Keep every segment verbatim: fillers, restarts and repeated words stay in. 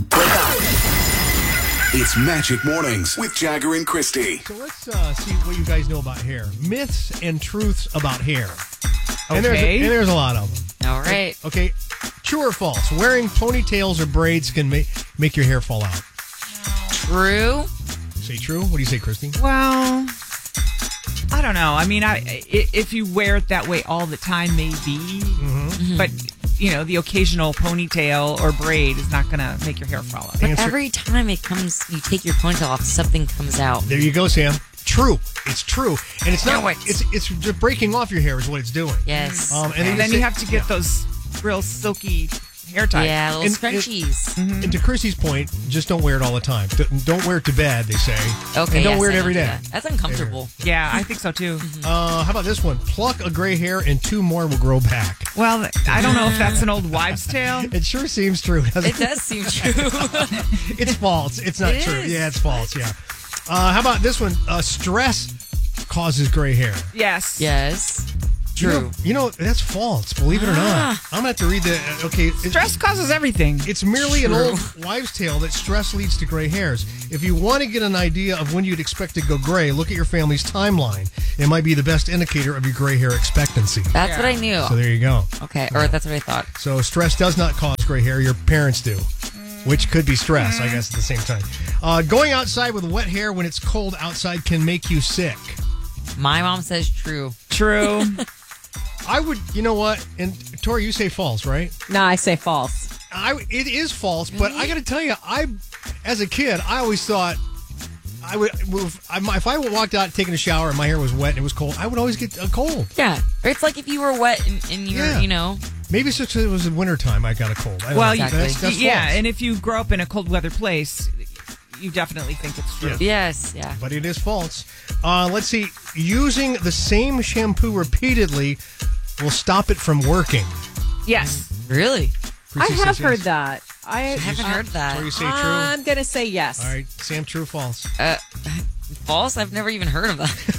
Wake up. It's Magic Mornings with Jagger and Christy. So let's uh, see what you guys know about hair. Myths and truths about hair. Okay. And there's a, and there's a lot of them. All right. Okay, true or false? Wearing ponytails or braids can make make your hair fall out. True. Say true? What do you say, Christy? Well, I don't know. I mean, I, i- if you wear it that way all the time, maybe. Mm-hmm. But, you know, the occasional ponytail or braid is not going to make your hair fall out. But Answer- every time it comes, you take your ponytail off, something comes out. There you go, Sam. True. It's true. And it's not No, like it's- it's it's just breaking off your hair is what it's doing. Yes. Um, and And then, then say- you have to get yeah. those real silky hair ties. Yeah, little And- scrunchies. And to Chrissy's point, just don't wear it all the time. D- Don't wear it to bed, they say. Okay. And don't yes, wear it I every do day. that. That's uncomfortable. Yeah, I think so too. Uh, how about this one? Pluck a gray hair and two more will grow back. Well, I don't know if that's an old wives' tale. It sure seems true, doesn't It does seem true. It's false. It's not It true. is. Yeah, it's false. Yeah. Uh, how about this one? Uh, stress causes gray hair. Yes. Yes. You know, True. you know, that's false. Believe it or not. I'm gonna have to read the. uh, Okay, it- Stress causes everything. It's merely an True. old wives' tale that stress leads to gray hairs. If you want to get an idea of when you'd expect to go gray, look at your family's timeline. It might be the best indicator of your gray hair expectancy. That's what I knew. So there you go. Okay, or that's what I thought. So stress does not cause gray hair. Your parents do, which could be stress, I guess, at the same time. Uh, going outside with wet hair when it's cold outside can make you sick. My mom says true. True. I would, you know what? And Tori, you say false, right? No, I say false. I it is false, but I got to tell you, I, as a kid, I always thought I would if I, if I walked out taking a shower and my hair was wet and it was cold, I would always get a cold. Yeah. Or it's like if you were wet and, and you were, Yeah. you know. Maybe it's just 'cause it was in wintertime I got a cold. I don't Well, know. Exactly. that's, that's yeah, false. and if you grow up in a cold weather place, you definitely think it's true. Yeah. Yes, yeah. But it is false. Uh, let's see. Using the same shampoo repeatedly will stop it from working. Yes. Really? I Chrissy have says heard yes. that. I, I haven't heard that. Tori, you say true? I'm going to say yes. All right, Sam, true or false? Uh, false? I've never even heard of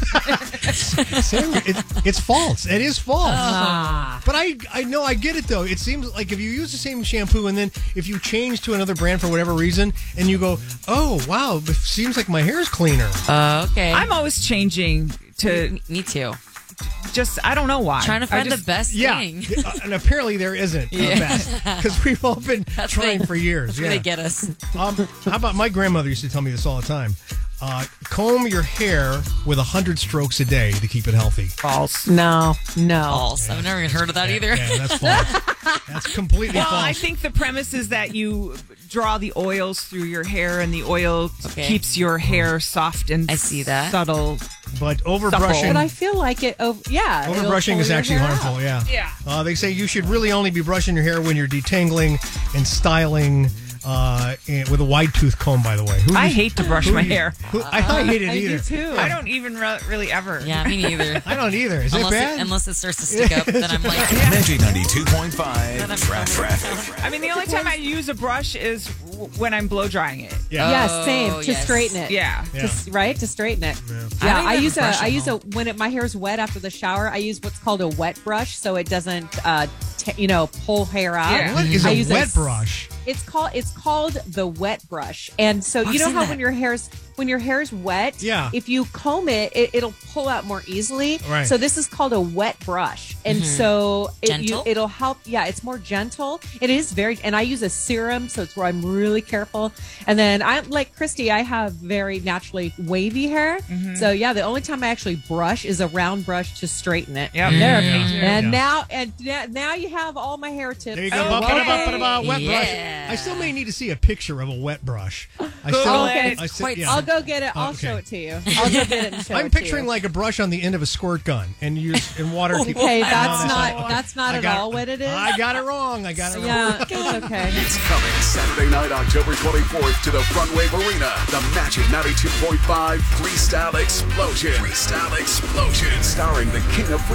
that. Sam, it, it's false. It is false. Ah. But I, I know I get it though. It seems like if you use the same shampoo and then if you change to another brand for whatever reason and you go, oh wow, it seems like my hair is cleaner. Uh, okay. I'm always changing to me, me too. just, I don't know why. Trying to I find just- the best Yeah, thing. Uh, and apparently there isn't the Yeah. best because we've all been That's trying they- for years. That's Yeah. where they get us. Um, how about my grandmother used to tell me this all the time? Uh, comb your hair with a hundred strokes a day to keep it healthy. False. No, no. False. I've never even heard of that either. Yeah, that's false. That's completely Well, false. I think the premise is that you draw the oils through your hair, and the oil Okay. keeps your hair soft and I see that. subtle. but overbrushing, But I feel like it, oh, yeah. it'll overbrushing pull is your actually hair harmful. out. Yeah. Yeah. Uh, they say you should really only be brushing your hair when you're detangling and styling uh, and with a wide tooth comb. By the way, who I used- hate to brush who my used- hair. who- I, I hate it I either. do too. I don't even re- really ever. Yeah, me neither. I don't either. Is unless it bad? It, unless it starts to stick up, then I'm like, Magic ninety-two point five. Then I'm- Traffic. I mean, the only time I use a brush is w- when I'm blow drying it. yeah. Yes, same. Oh, To yes. straighten it. Yeah. Yeah. To s- right? To straighten it. I Yeah, don't I, even have use a a, brush I at use a, home. when it, my hair is wet after the shower, I use what's called a wet brush so it doesn't, uh, t- you know, pull hair out. Yeah. What is I a use wet s- brush? It's called it's called the wet brush, and so I've you know seen how that. when your hair's when your hair's wet, Yeah. if you comb it, it it'll pull out more easily. Right. So this is called a wet brush, and so it, you, Gentle? it'll help. Yeah, it's more gentle. It is very, and I use a serum, so it's where I'm really careful. And then I like Christy, I have very naturally wavy hair, so yeah, the only time I actually brush is a round brush to straighten it. Yep. There, Yeah. and Yeah. now and now, now you have all my hair tips. There you go. Okay. Ba- ba- ba- ba- ba- Wet Yeah. brush. I still may need to see a picture of a wet brush. I Google still, it. I still, Quite yeah. I'll go get it. I'll Okay. show it to you. I'll go get it and show I'm it to picturing you. like a brush on the end of a squirt gun, and you use in water. to- Okay, No, that's not okay. that's not I at got all what it is. I got it wrong. I got it wrong. Yeah, it's okay. It's coming Saturday night, October twenty-fourth to the Front Wave Arena. The Magic ninety-two point five Freestyle Explosion. Freestyle Explosion. Starring the King of